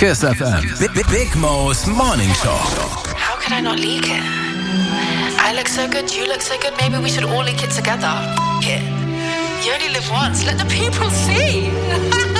Kiss FM. Big Mo's Morning Show. How could I not leak it? I look so good, you look so good, maybe we should all leak it together. It. You only live once, let the people see.